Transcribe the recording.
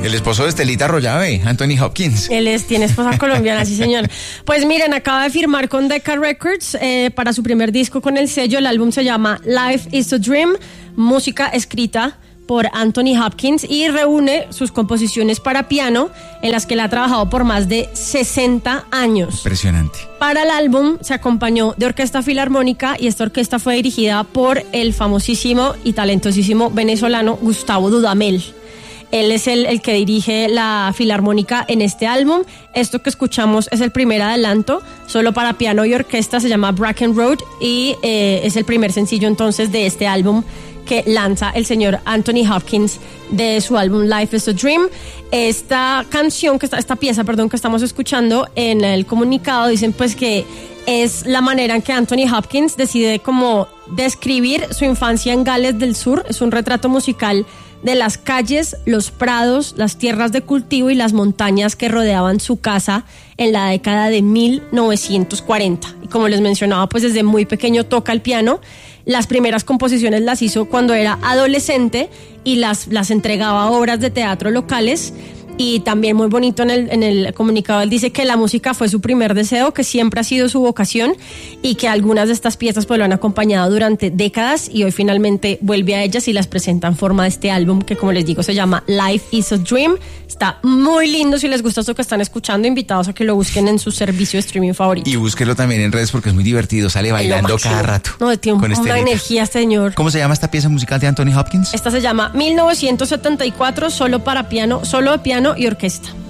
El esposo de Estelita Arroyave, Anthony Hopkins. Tiene esposa colombiana, sí señor. Pues miren, acaba de firmar con Decca Records para su primer disco con el sello. El álbum se llama Life is a Dream, música escrita por Anthony Hopkins, y reúne sus composiciones para piano en las que él ha trabajado por más de 60 años. Impresionante. Para el álbum se acompañó de orquesta filarmónica, y esta orquesta fue dirigida por el famosísimo y talentosísimo venezolano Gustavo Dudamel. Él es el que dirige la filarmónica en este álbum. Esto que escuchamos es el primer adelanto, solo para piano y orquesta, se llama Bracken Road, y es el primer sencillo entonces de este álbum que lanza el señor Anthony Hopkins de su álbum Life is a Dream. Esta pieza que estamos escuchando, en el comunicado dicen pues que es la manera en que Anthony Hopkins decide como describir su infancia en Gales del Sur. Es un retrato musical de las calles, los prados, las tierras de cultivo y las montañas que rodeaban su casa en la década de 1940. Y como les mencionaba, pues desde muy pequeño toca el piano. Las primeras composiciones las hizo cuando era adolescente y las entregaba a obras de teatro locales. Y también muy bonito en el comunicado él dice que la música fue su primer deseo, que siempre ha sido su vocación, y que algunas de estas piezas pues lo han acompañado durante décadas, y hoy finalmente vuelve a ellas y las presenta en forma de este álbum que, como les digo, se llama Life is a Dream. Está muy lindo. Si les gusta esto que están escuchando, invitados a que lo busquen en su servicio de streaming favorito. Y búsquelo también en redes porque es muy divertido, sale bailando cada rato. No, tiene una energía, señor. ¿Cómo se llama esta pieza musical de Anthony Hopkins? Esta se llama 1974, solo para piano, solo de piano y orquesta.